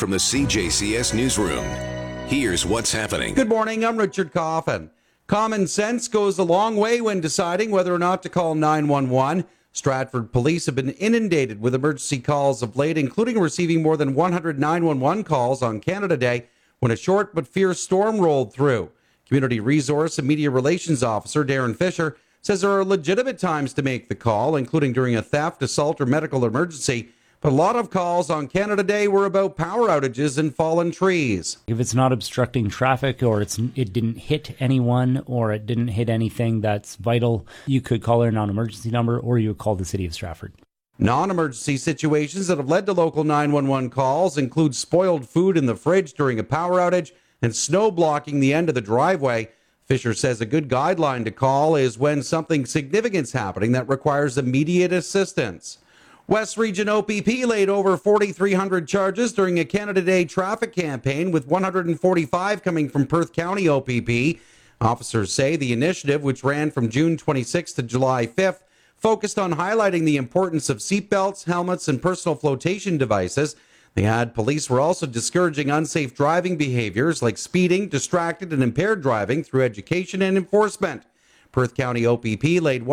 from the CJCS Newsroom. Here's what's happening. Good morning, I'm Richard Coffin. Common sense goes a long way when deciding whether or not to call 911. Stratford police have been inundated with emergency calls of late, including receiving more than 100 911 calls on Canada Day when a short but fierce storm rolled through. Community Resource and Media Relations Officer Darren Fisher says there are legitimate times to make the call, including during a theft, assault, or medical emergency. But a lot of calls on Canada Day were about power outages and fallen trees. If it's not obstructing traffic, or it didn't hit anyone, or it didn't hit anything that's vital, you could call our non-emergency number, or you would call the City of Stratford. Non-emergency situations that have led to local 911 calls include spoiled food in the fridge during a power outage and snow blocking the end of the driveway. Fisher says a good guideline to call is when something significant's happening that requires immediate assistance. West Region OPP laid over 4,300 charges during a Canada Day traffic campaign, with 145 coming from Perth County OPP. Officers say the initiative, which ran from June 26th to July 5th, focused on highlighting the importance of seatbelts, helmets, and personal flotation devices. They add police were also discouraging unsafe driving behaviors like speeding, distracted, and impaired driving through education and enforcement. Perth County OPP laid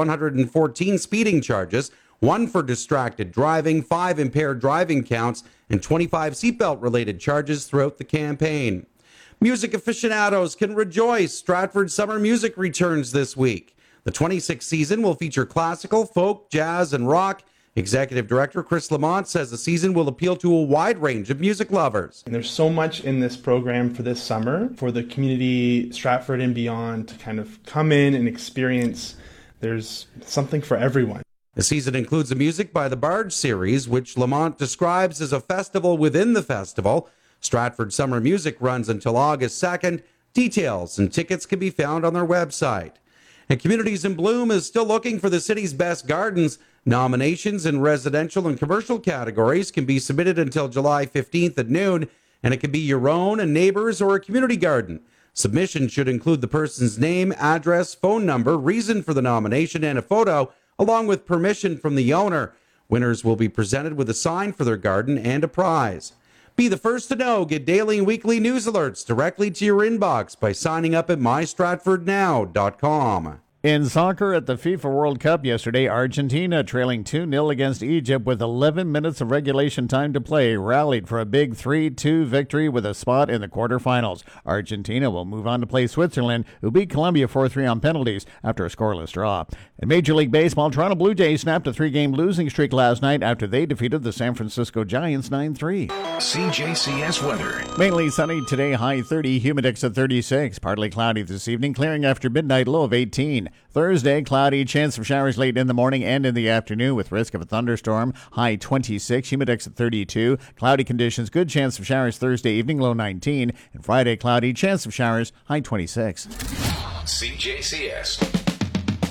114 speeding charges, 1 for distracted driving, 5 impaired driving counts, and 25 seatbelt-related charges throughout the campaign. Music aficionados can rejoice. Stratford Summer Music returns this week. The 26th season will feature classical, folk, jazz, and rock. Executive Director Chris Lamont says the season will appeal to a wide range of music lovers. And there's so much in this program for this summer for the community, Stratford and beyond, to kind of come in and experience. There's something for everyone. The season includes the Music by the Barge series, which Lamont describes as a festival within the festival. Stratford Summer Music runs until August 2nd. Details and tickets can be found on their website. And Communities in Bloom is still looking for the city's best gardens. Nominations in residential and commercial categories can be submitted until July 15th at noon, and it can be your own, a neighbor's, or a community garden. Submission should include the person's name, address, phone number, reason for the nomination, and a photo, along with permission from the owner. Winners will be presented with a sign for their garden and a prize. Be the first to know. Get daily and weekly news alerts directly to your inbox by signing up at mystratfordnow.com. In soccer at the FIFA World Cup yesterday, Argentina, trailing 2-0 against Egypt with 11 minutes of regulation time to play, rallied for a big 3-2 victory with a spot in the quarterfinals. Argentina will move on to play Switzerland, who beat Colombia 4-3 on penalties after a scoreless draw. In Major League Baseball, Toronto Blue Jays snapped a 3-game losing streak last night after they defeated the San Francisco Giants 9-3. CJCS weather. Mainly sunny today, high 30, humidex at 36. Partly cloudy this evening, clearing after midnight, low of 18. Thursday, cloudy, chance of showers late in the morning and in the afternoon with risk of a thunderstorm, high 26, humidex at 32. Cloudy conditions, good chance of showers Thursday evening, low 19. And Friday, cloudy, chance of showers, high 26. CJCS.